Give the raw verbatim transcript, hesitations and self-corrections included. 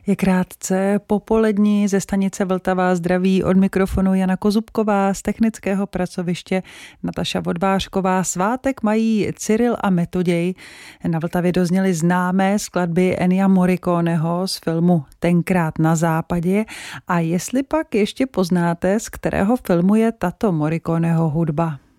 Je krátce popolední, ze stanice Vltava zdraví od mikrofonu Jana Kozubková, z technického pracoviště Nataša Vodvářková. Svátek mají Cyril a Metoděj. Na Vltavě dozněly známé skladby Ennia Morriconeho z filmu Tenkrát na západě. A jestli pak ještě poznáte, z kterého filmu je tato Morriconeho hudba.